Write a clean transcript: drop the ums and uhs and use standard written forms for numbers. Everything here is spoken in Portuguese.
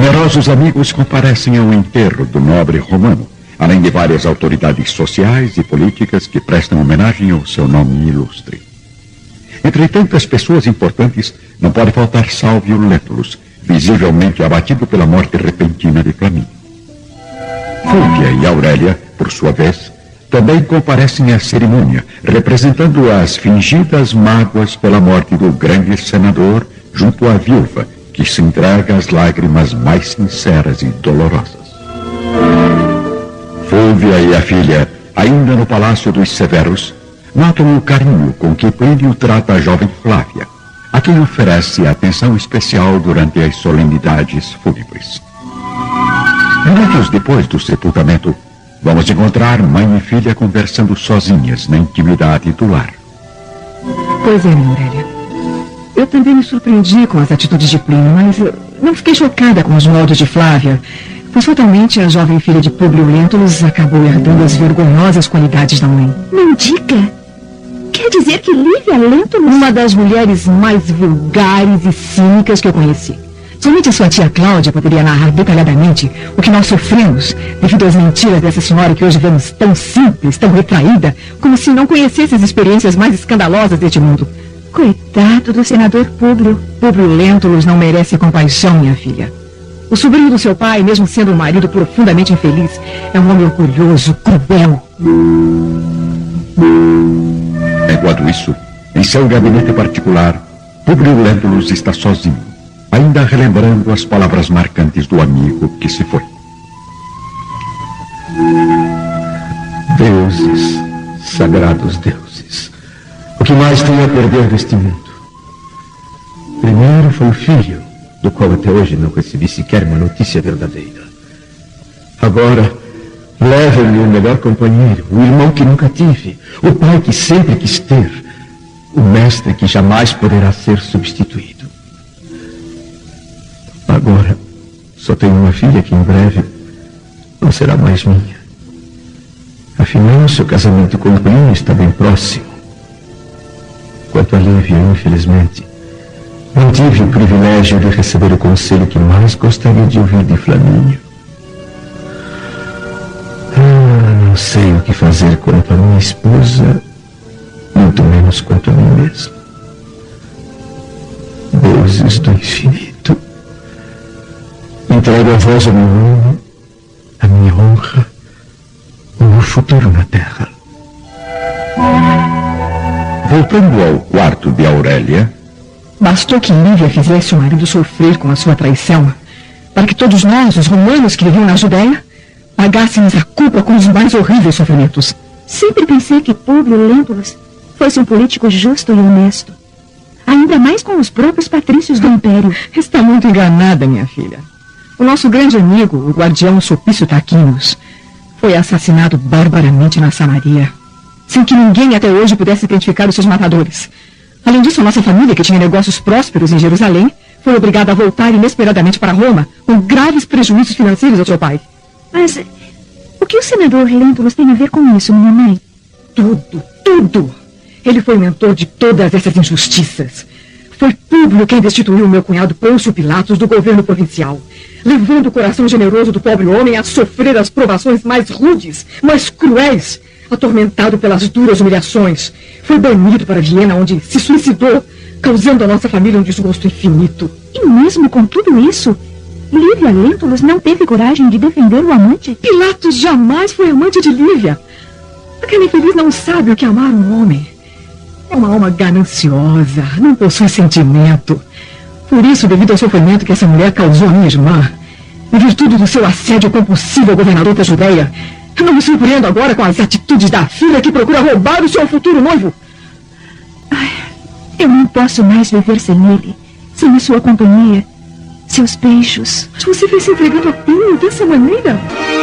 Numerosos amigos comparecem ao enterro do nobre romano, além de várias autoridades sociais e políticas que prestam homenagem ao seu nome ilustre. Entre tantas pessoas importantes, não pode faltar Salvio Lentulus, visivelmente abatido pela morte repentina de Flamínio. Fúvia e Aurélia, por sua vez, também comparecem à cerimônia, representando as fingidas mágoas pela morte do grande senador junto à viúva, que se entrega às lágrimas mais sinceras e dolorosas. Fúvia e a filha, ainda no Palácio dos Severos, notam o carinho com que Plínio trata a jovem Flávia, a quem oferece atenção especial durante as solenidades fúnebres. Minutos depois do sepultamento, vamos encontrar mãe e filha conversando sozinhas na intimidade do lar. Pois é, minha Aurélia. Eu também me surpreendi com as atitudes de Plínio, mas não fiquei chocada com os moldes de Flávia, pois fatalmente a jovem filha de Públio Lentulus acabou herdando as vergonhosas qualidades da mãe. Não diga! Quer dizer que Lívia Lentulus... Uma das mulheres mais vulgares e cínicas que eu conheci. Somente a sua tia Cláudia poderia narrar detalhadamente o que nós sofremos devido às mentiras dessa senhora que hoje vemos tão simples, tão retraída, como se não conhecesse as experiências mais escandalosas deste mundo. Coitado do senador Públio. Públio Lentulus não merece compaixão, minha filha. O sobrinho do seu pai, mesmo sendo um marido profundamente infeliz, é um homem orgulhoso, cruel. Enquanto isso, em seu gabinete particular, Públio Lentulus está sozinho, ainda relembrando as palavras marcantes do amigo que se foi. Deuses, sagrados deuses, o que mais tenho a perder neste mundo? Primeiro foi o filho, do qual até hoje não recebi sequer uma notícia verdadeira. Agora, leva-me o melhor companheiro, o irmão que nunca tive, o pai que sempre quis ter, o mestre que jamais poderá ser substituído. Agora, só tenho uma filha que em breve não será mais minha. Afinal, seu casamento com Plínio está bem próximo. Quanto a Lívia, infelizmente, não tive o privilégio de receber o conselho que mais gostaria de ouvir de Flamínio. Não sei o que fazer quanto a minha esposa, muito menos quanto a mim mesmo. Deuses do infinito, entrego a vós o meu nome, a minha honra, o meu futuro na terra. Voltando ao quarto de Aurélia, bastou que Lívia fizesse o marido sofrer com a sua traição, para que todos nós, os romanos que viviam na Judéia, pagássemos a culpa com os mais horríveis sofrimentos. Sempre pensei que Públio Lentulus fosse um político justo e honesto. Ainda mais com os próprios patrícios do Império. Está muito enganada, minha filha. O nosso grande amigo, o guardião Sulpício Tarquinius, foi assassinado barbaramente na Samaria, sem que ninguém até hoje pudesse identificar os seus matadores. Além disso, a nossa família, que tinha negócios prósperos em Jerusalém, foi obrigada a voltar inesperadamente para Roma, com graves prejuízos financeiros ao seu pai. Mas o que o senador Lentulus tem a ver com isso, minha mãe? Tudo! Ele foi o mentor de todas essas injustiças. Foi Públio quem destituiu meu cunhado Pôncio Pilatos do governo provincial, levando o coração generoso do pobre homem a sofrer as provações mais rudes, mais cruéis, atormentado pelas duras humilhações. Foi banido para Viena, onde se suicidou, causando à nossa família um desgosto infinito. E mesmo com tudo isso, Lívia Lentulus não teve coragem de defender o amante? Pilatos jamais foi amante de Lívia. Aquela infeliz não sabe o que é amar um homem. É uma alma gananciosa, não possui sentimento. Por isso, devido ao sofrimento que essa mulher causou à minha irmã, em virtude do seu assédio compulsivo ao governador da Judéia, não me surpreendo agora com as atitudes da filha que procura roubar o seu futuro noivo. Ai, eu não posso mais viver sem ele, sem a sua companhia, seus beijos. Mas você vem se entregando a Plínio dessa maneira?